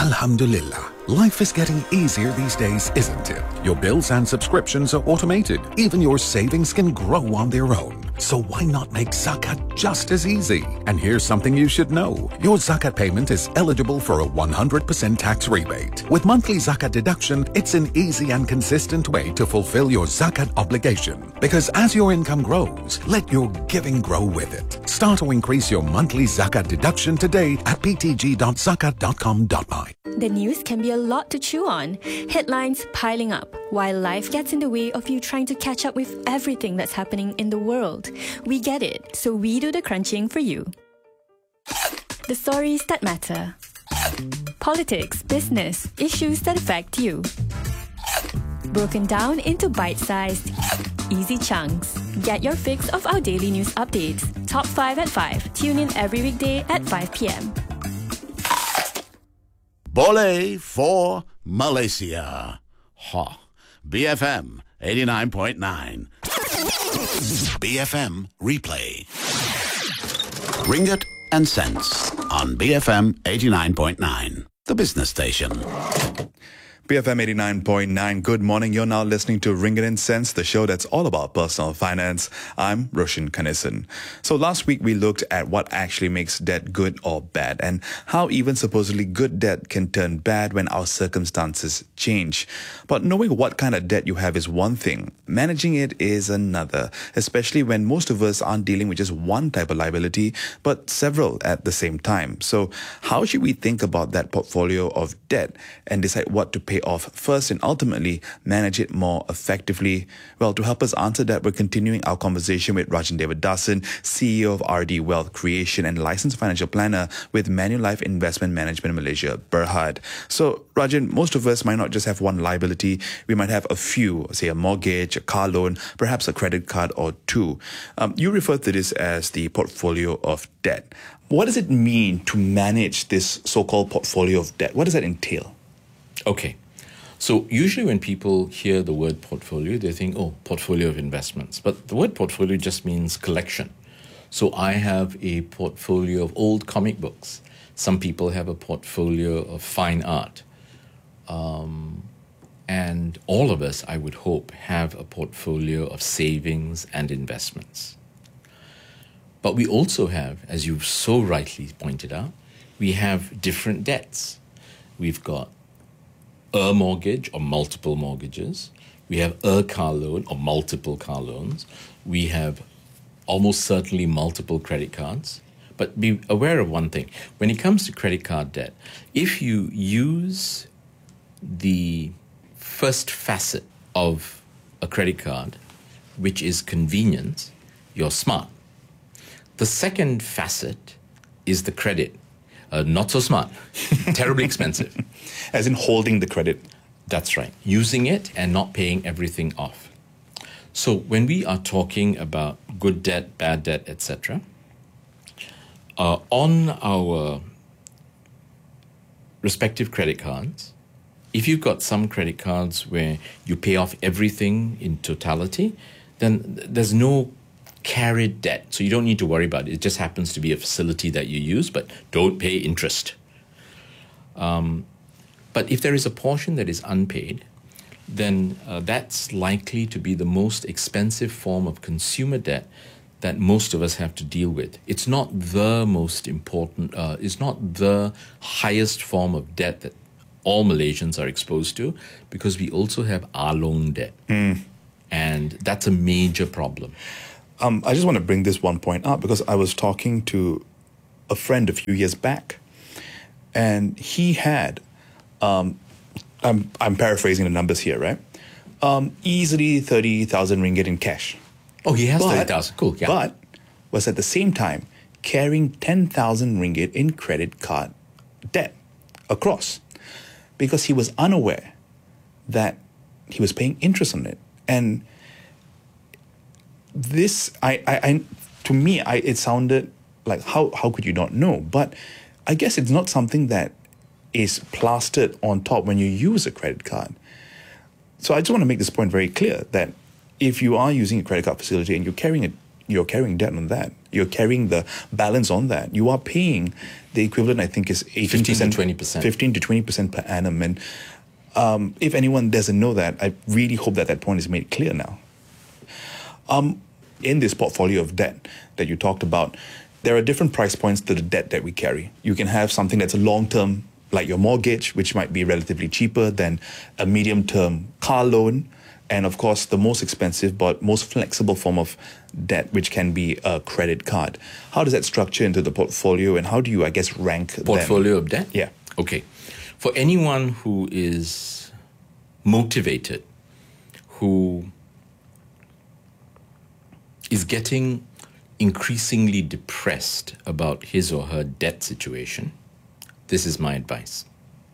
Alhamdulillah, life is getting easier these days, isn't it? Your bills and subscriptions are automated. Even your savings can grow on their own. So why not make Zakat just as easy? And here's something you should know. Your Zakat payment is eligible for a 100% tax rebate. With monthly Zakat deduction, it's an easy and consistent way to fulfill your Zakat obligation. Because as your income grows, let your giving grow with it. Start to increase your monthly Zakat deduction today at ptg.zakat.com.my. The news can be a lot to chew on. Headlines piling up, while life gets in the way of you trying to catch up with everything that's happening in the world. We get it, so we do the crunching for you. The stories that matter. Politics, business, issues that affect you. Broken down into bite-sized, easy chunks. Get your fix of our daily news updates. Top 5 at 5. Tune in every weekday at 5 p.m. Boleh for Malaysia. Ha. BFM 89.9. BFM Replay. Ringgit and Cents on BFM 89.9, the business station. BFM 89.9, good morning. You're now listening to Ringgit and Cents, the show that's all about personal finance. I'm Roshan Kanesan. So last week we looked at what actually makes debt good or bad and how even supposedly good debt can turn bad when our circumstances change. But knowing what kind of debt you have is one thing. Managing it is another, especially when most of us aren't dealing with just one type of liability, but several at the same time. So how should we think about that portfolio of debt and decide what to pay off first and ultimately manage it more effectively? Well, to help us answer that, we're continuing our conversation with Rajan Devadasan, CEO of RD Wealth Creation and licensed financial planner with Manulife Investment Management Malaysia, Berhad. So, Rajan, most of us might not just have one liability. We might have a few, say a mortgage, a car loan, perhaps a credit card or two. You refer to this as the portfolio of debt. What does it mean to manage this so-called portfolio of debt? What does that entail? Okay. So usually when people hear the word portfolio, they think, oh, portfolio of investments. But the word portfolio just means collection. So I have a portfolio of old comic books. Some people have a portfolio of fine art. And all of us, I would hope, have a portfolio of savings and investments. But we also have, as you've so rightly pointed out, we have different debts. We've got a mortgage or multiple mortgages. We have a car loan or multiple car loans. We have almost certainly multiple credit cards. But be aware of one thing. When it comes to credit card debt, if you use the first facet of a credit card, which is convenience, you're smart. The second facet is the credit. Not so smart, terribly expensive. As in holding the credit. That's right. Using it and not paying everything off. So when we are talking about good debt, bad debt, etc., on our respective credit cards, if you've got some credit cards where you pay off everything in totality, then there's no carried debt. So you don't need to worry about it. It just happens to be a facility that you use, but don't pay interest. But if there is a portion that is unpaid, then that's likely to be the most expensive form of consumer debt that most of us have to deal with. It's not the most important, it's not the highest form of debt that all Malaysians are exposed to, because we also have along debt. And that's a major problem. I just want to bring this one point up because I was talking to a friend a few years back, and he had, I'm paraphrasing the numbers here, right? Easily 30,000 ringgit in cash. Oh, he has 30,000. Cool, yeah. But was at the same time carrying 10,000 ringgit in credit card debt across because he was unaware that he was paying interest on it. And this, to me, it sounded like, how could you not know? But I guess it's not something that is plastered on top when you use a credit card. So I just want to make this point very clear that if you are using a credit card facility and you're carrying debt on that, You're carrying the balance on that. You are paying the equivalent, I think, is 18%, 15 to 20%. 15 to 20% per annum. And if anyone doesn't know that, I really hope that point is made clear now. In this portfolio of debt that you talked about, there are different price points to the debt that we carry. You can have something that's a long-term, like your mortgage, which might be relatively cheaper than a medium-term car loan. And of course, the most expensive but most flexible form of debt, which can be a credit card. How does that structure into the portfolio, and how do you, I guess, rank portfolio of debt? Yeah. Okay. For anyone who is motivated, who is getting increasingly depressed about his or her debt situation, this is my advice.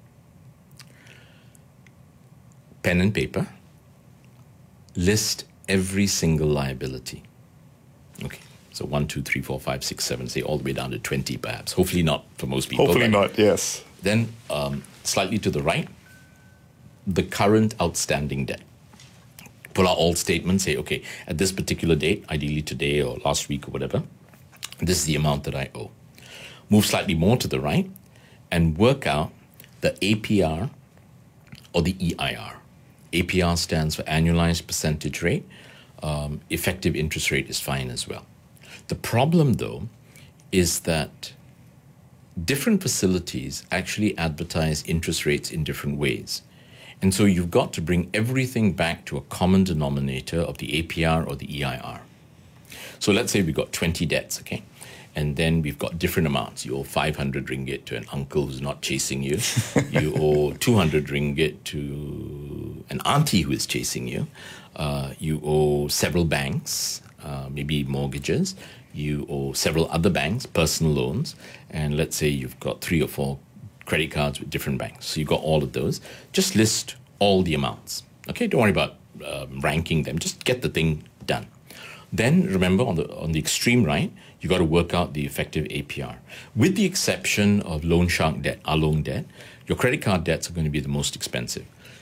Pen and paper. List every single liability. Okay, so 1, 2, 3, 4, 5, 6, 7, say all the way down to 20 perhaps. Hopefully not for most people. Hopefully not, yes. Then slightly to the right, the current outstanding debt. Pull out all statements, say, okay, at this particular date, ideally today or last week or whatever, this is the amount that I owe. Move slightly more to the right and work out the APR or the EIR. APR stands for annualized percentage rate. Effective interest rate is fine as well. The problem, though, is that different facilities actually advertise interest rates in different ways. And so you've got to bring everything back to a common denominator of the APR or the EIR. So let's say we've got 20 debts, okay? And then we've got different amounts. You owe 500 ringgit to an uncle who's not chasing you. You owe 200 ringgit to an auntie who is chasing you. You owe several banks, maybe mortgages. You owe several other banks, personal loans. And let's say you've got 3 or 4 credit cards with different banks. So you've got all of those. Just list all the amounts. Okay, don't worry about ranking them. Just get the thing done. Then remember, on the extreme right, you got to work out the effective APR. With the exception of loan shark debt, loan debt, your credit card debts are going to be the most expensive.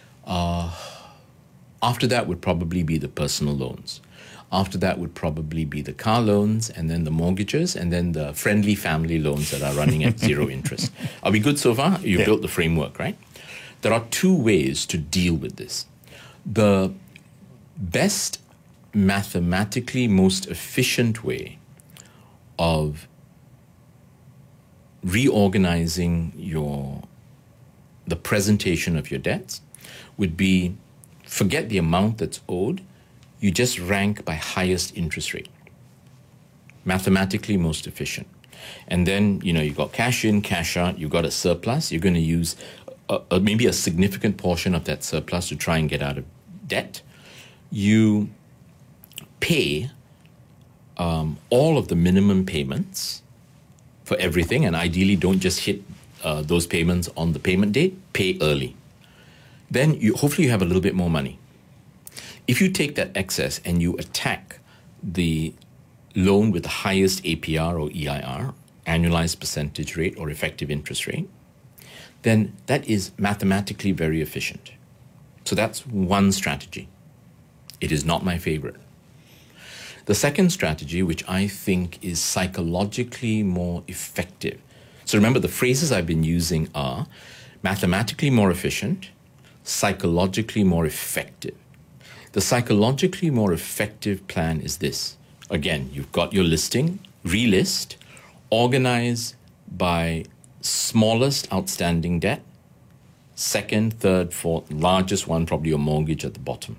After that would probably be the personal loans. After that would probably be the car loans, and then the mortgages, and then the friendly family loans that are running at zero interest. Are we good so far? You built the framework, right? There are 2 ways to deal with this. The best mathematically most efficient way of reorganizing the presentation of your debts would be, forget the amount that's owed, you just rank by highest interest rate. Mathematically most efficient. And then, you've got cash in, cash out, you've got a surplus, you're going to use maybe a significant portion of that surplus to try and get out of debt. You pay all of the minimum payments for everything, and ideally don't just hit those payments on the payment date, pay early. Then hopefully you have a little bit more money. If you take that excess and you attack the loan with the highest APR or EIR, annualized percentage rate or effective interest rate, then that is mathematically very efficient. So that's one strategy. It is not my favorite. The second strategy, which I think is psychologically more effective. So remember, the phrases I've been using are mathematically more efficient, psychologically more effective. The psychologically more effective plan is this. Again, you've got your listing, relist, organize by smallest outstanding debt, second, third, fourth, largest one, probably your mortgage at the bottom.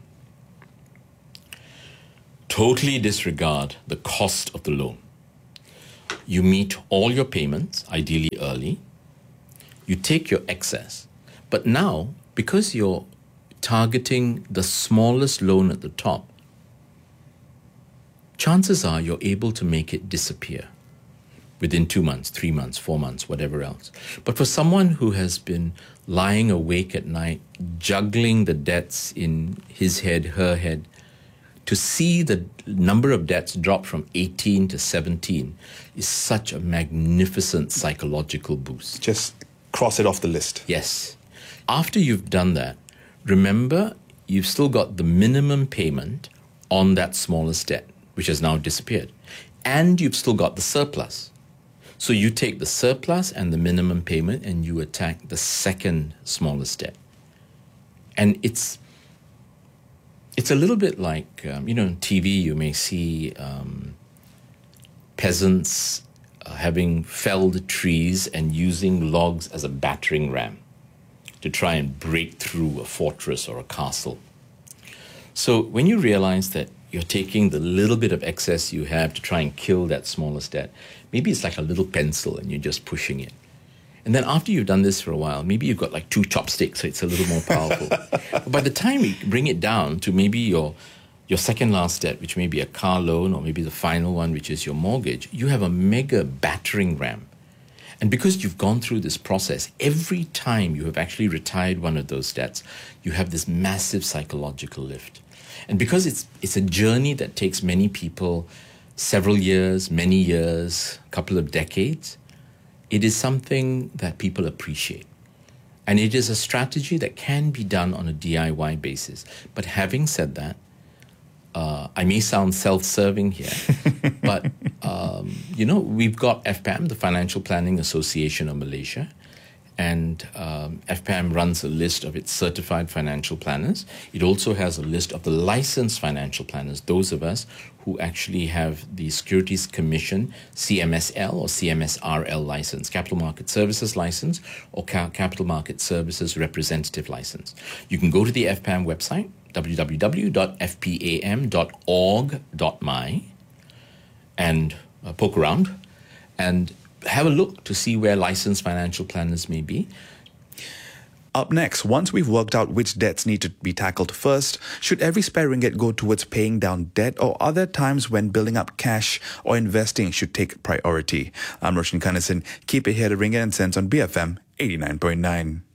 Totally disregard the cost of the loan. You meet all your payments, ideally early. You take your excess. But now, because you're targeting the smallest loan at the top, chances are you're able to make it disappear within 2 months, 3 months, 4 months, whatever else. But for someone who has been lying awake at night, juggling the debts in his head, her head, to see the number of debts drop from 18 to 17 is such a magnificent psychological boost. Just cross it off the list. Yes. After you've done that, remember, you've still got the minimum payment on that smallest debt, which has now disappeared. and you've still got the surplus. So you take the surplus and the minimum payment and you attack the second smallest debt. And it's a little bit like, on TV you may see peasants having felled trees and using logs as a battering ram to try and break through a fortress or a castle. So when you realize that you're taking the little bit of excess you have to try and kill that smallest debt, maybe it's like a little pencil and you're just pushing it. And then after you've done this for a while, maybe you've got like 2 chopsticks, so it's a little more powerful. But by the time you bring it down to maybe your second last debt, which may be a car loan, or maybe the final one, which is your mortgage, you have a mega battering ram. And because you've gone through this process, every time you have actually retired one of those debts, you have this massive psychological lift. And because it's a journey that takes many people several years, many years, a couple of decades, it is something that people appreciate. And it is a strategy that can be done on a DIY basis. But having said that, I may sound self-serving here, but, we've got FPAM, the Financial Planning Association of Malaysia, and FPAM runs a list of its certified financial planners. It also has a list of the licensed financial planners, those of us who actually have the Securities Commission CMSL or CMSRL license, Capital Market Services license, or Capital Market Services Representative license. You can go to the FPAM website, www.fpam.org.my, and poke around and have a look to see where licensed financial planners may be. Up next, once we've worked out which debts need to be tackled first, should every spare ringgit go towards paying down debt, or are there times when building up cash or investing should take priority? I'm Roshan Kanesan. Keep it here to Ringgit and Cents on BFM 89.9.